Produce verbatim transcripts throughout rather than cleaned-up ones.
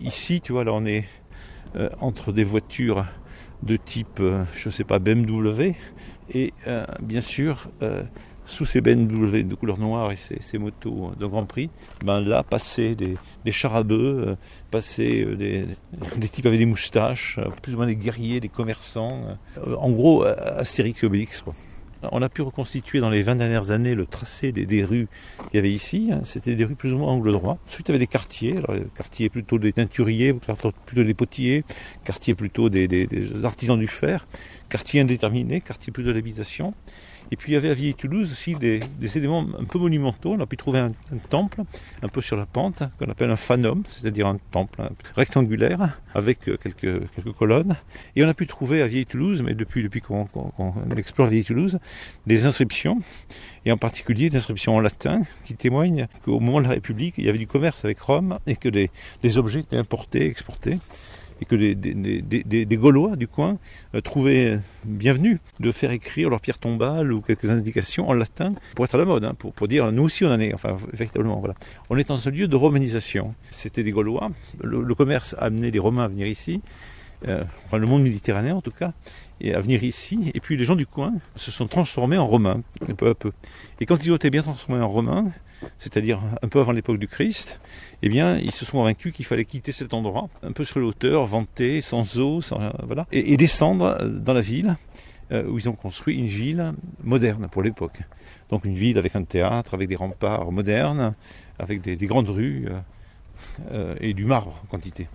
ici, tu vois, là on est euh, entre des voitures de type, euh, je ne sais pas, B M W, et euh, bien sûr, euh, sous ces B M W de couleur noire et ces, ces motos de Grand Prix, ben là, passaient des, des chars à bœufs, euh, passaient euh, des, des types avec des moustaches, euh, plus ou moins des guerriers, des commerçants, euh, en gros, Astérix et Obélix, quoi. On a pu reconstituer dans les vingt dernières années le tracé des, des rues qu'il y avait ici. C'était des rues plus ou moins angle droit. Ensuite, il y avait des quartiers. Alors, les quartiers plutôt des teinturiers, plutôt des potiers, quartiers plutôt des, des, des artisans du fer, quartiers indéterminés, quartiers plutôt de l'habitation. Et puis il y avait à Vieille-Toulouse aussi des, des éléments un peu monumentaux. On a pu trouver un, un temple, un peu sur la pente, qu'on appelle un fanum, c'est-à-dire un temple un rectangulaire, avec quelques, quelques colonnes. Et on a pu trouver à Vieille-Toulouse, mais depuis, depuis qu'on, qu'on, qu'on explore Vieille-Toulouse, des inscriptions, et en particulier des inscriptions en latin, qui témoignent qu'au moment de la République, il y avait du commerce avec Rome, et que les, les objets étaient importés, exportés. Et que les, des, des, des, des Gaulois du coin euh, trouvaient bienvenu de faire écrire leur pierre tombale ou quelques indications en latin pour être à la mode, hein, pour, pour dire nous aussi on en est, enfin véritablement, voilà. On est dans un lieu de romanisation. C'était des Gaulois, le, le commerce a amené les Romains à venir ici, euh, enfin le monde méditerranéen en tout cas, et à venir ici, et puis les gens du coin se sont transformés en Romains, peu à peu. Et quand ils ont été bien transformés en Romains, c'est-à-dire un peu avant l'époque du Christ, eh bien, ils se sont convaincus qu'il fallait quitter cet endroit, un peu sur les hauteurs, vanté, sans eau, sans, voilà, et, et descendre dans la ville, euh, où ils ont construit une ville moderne pour l'époque. Donc une ville avec un théâtre, avec des remparts modernes, avec des, des grandes rues euh, euh, et du marbre en quantité.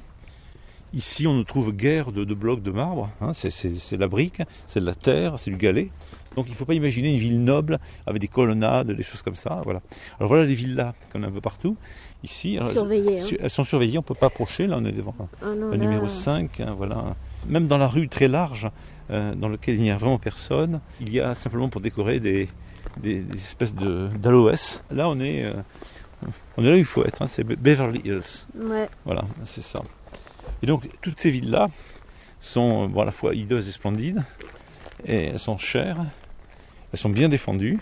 Ici, on ne trouve guère de, de blocs de marbre, hein, c'est, c'est, c'est la brique, c'est de la terre, c'est du galet. Donc il ne faut pas imaginer une ville noble avec des colonnades, des choses comme ça. Voilà. Alors voilà les villas qu'on a un peu partout. Ici, surveillées, elles, hein. elles sont surveillées, on ne peut pas approcher. Là, on est devant oh non, le là... numéro cinq. Hein, voilà. Même dans la rue très large, euh, dans laquelle il n'y a vraiment personne, il y a simplement pour décorer des, des, des espèces de, d'aloès. Là, on est, euh, on est là où il faut être. Hein, c'est Beverly Hills. Ouais. Voilà, c'est ça. Et donc, toutes ces villes-là sont bon, à la fois hideuses et splendides. Et elles sont chères. Elles sont bien défendues.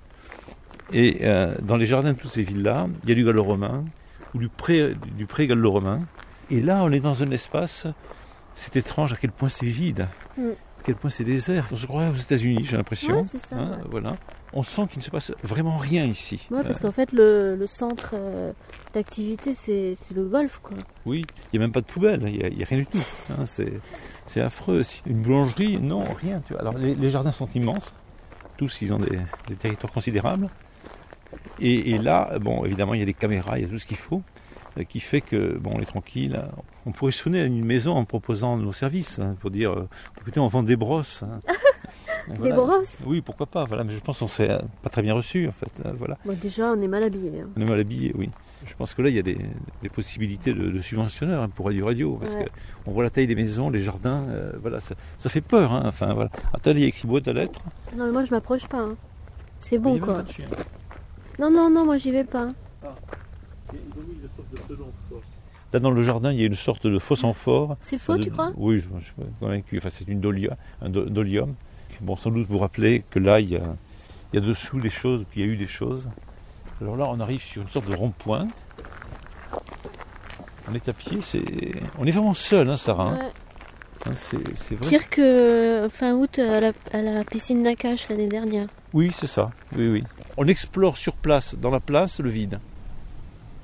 Et euh, dans les jardins de toutes ces villes-là, il y a du gallo-romain, ou du pré, du pré-gallo-romain. Et là, on est dans un espace, c'est étrange à quel point c'est vide, mm. à quel point c'est désert. Je crois aux États-Unis, j'ai l'impression. Ouais, c'est ça, hein, ouais. Voilà. On sent qu'il ne se passe vraiment rien ici. Ouais, parce euh, qu'en fait, le, le centre euh, d'activité, c'est, c'est le golf, quoi. Oui, il n'y a même pas de poubelle, il n'y a, a rien du tout. Hein, c'est, c'est affreux. Une boulangerie, non, rien. Tu vois. Alors, les, les jardins sont immenses. Tous, ils ont des, des territoires considérables. Et, et là, bon, évidemment, il y a des caméras, il y a tout ce qu'il faut, euh, qui fait que, bon, on est tranquille. On pourrait sonner à une maison en proposant nos services, hein, pour dire, euh, écoutez, on vend des brosses. Hein. Des voilà. brosses ? Oui, pourquoi pas, voilà, mais je pense qu'on ne s'est pas très bien reçu, en fait. Euh, voilà. Bon, déjà, on est mal habillés. Hein. On est mal habillés, oui. Je pense que là, il y a des, des possibilités de, de subventionneurs hein, pour Radio Radio, parce ouais. qu'on voit la taille des maisons, les jardins, euh, voilà, ça, ça fait peur. Hein, enfin, voilà. Attendez, il y a écrit boîte à lettres. Non, mais moi, je m'approche pas. Hein. C'est bon, quoi. De chien. Non, non, non, moi, j'y vais pas. Ah. Là, dans le jardin, il y a une sorte de faux amphore. C'est faux, de, tu crois ? Oui, je, je suis convaincu. Enfin, c'est une dolia, un do, dolium. Bon, sans doute vous rappeler que là, il y a, il y a dessous des choses, qu'il y a eu des choses. Alors là, on arrive sur une sorte de rond-point. On est à pied, c'est... on est vraiment seul, hein, Sarah. Ouais. Hein, c'est, c'est vrai. Pire que fin août à la, à la piscine d'Akash l'année dernière. Oui, c'est ça. Oui, oui. On explore sur place, dans la place, le vide.